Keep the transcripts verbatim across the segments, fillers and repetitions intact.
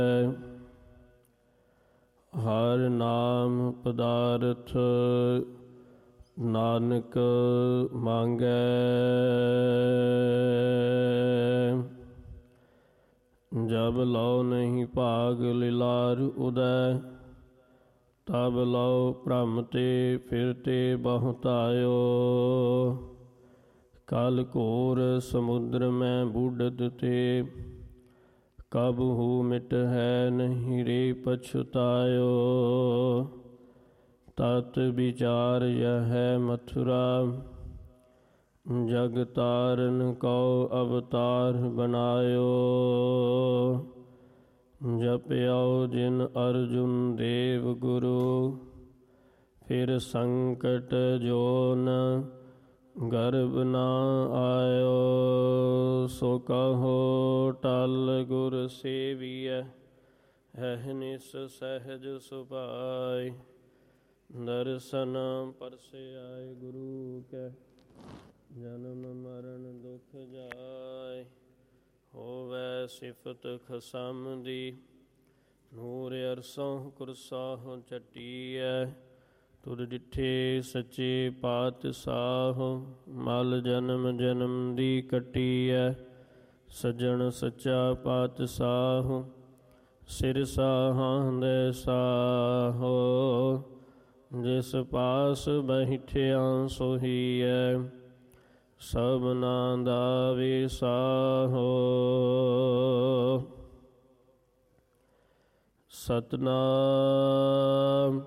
ਹਰ ਨਾਮ ਪਦਾਰਥ ਨਾਨਕ ਮੰਗੈ। ਜਬ ਲਉ ਨਹੀਂ ਭਾਗ ਲਿਲਾਰ ਉਦੈ, ਤਬ ਲਉ ਭ੍ਰਮ ਤੇ ਫਿਰਤੇ ਬਹੁਤਾਇਓ। ਕਲ ਘੋਰ ਸਮੁੰਦਰ ਮੈਂ ਬੁੱਢਤ ਤੇ, ਕਬਹੂ ਮਿਟ ਹੈ ਨਹੀਂ ਰੇ ਪਛੁਤਾਇਓ। ਤਤ ਵਿਚਾਰ ਯਹ ਹੈ ਮਥੁਰਾ, ਜਗ ਤਾਰਨ ਕਉ ਅਵਤਾਰ ਬਨਾਇਓ। ਜਪਿਓ ਜਿਨ ਅਰਜੁਨ ਦੇਵ ਗੁਰੂ, ਫਿਰ ਸੰਕਟ ਜੋਨ ਗਰਭ ਨ ਆਇਓ। ਸੋ ਕਹੋ ਟਲ ਗੁਰ ਸੇਵੀਐ, ਅਹਨਿਸ ਸਹਿਜ ਸੁਭਾਇ। ਦਰਸ਼ਨ ਪਰਸਿਆਇ ਗੁਰੂ ਕੈ, ਜਨਮ ਮਰਨ ਦੁਖ ਜਾਇ। ਹੋਵੈ ਸਿਫਤ ਖਸਮ ਦੀ, ਨੂਰ ਅਰਸੋਂ ਕੁਰਸਾਹ ਚੱਟੀਐ। ਤੁਧ ਡਿਠੇ ਸੱਚੇ ਪਾਤਸ਼ਾਹ, ਮਲ ਜਨਮ ਜਨਮ ਦੀ ਕੱਟੀਐ। ਸੱਜਣ ਸੱਚਾ ਪਾਤਸ਼ਾਹ, ਸਿਰ ਸਾਹਾਂਦੈ ਸਾਹੋ। ਜਿਸ ਪਾਸ ਬੈਠਿਆ ਸੋਹੀਐ, ਸਭਨਾ ਦਾ ਵਿਸਾਹੋ। ਸਤਿਨਾਮ।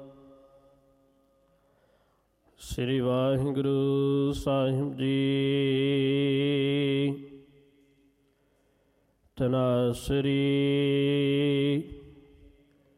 ਸ੍ਰੀ ਵਾਹਿਗੁਰੂ ਸਾਹਿਬ ਜੀ। ਧੰਨਾਸਰੀ